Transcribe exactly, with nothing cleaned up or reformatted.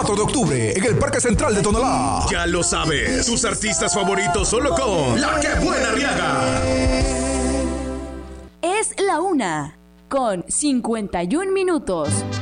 cuatro de octubre en el Parque Central de Tonalá. Ya lo sabes, tus artistas favoritos solo con La Que Buena Arriaga. Es la una con cincuenta y un minutos.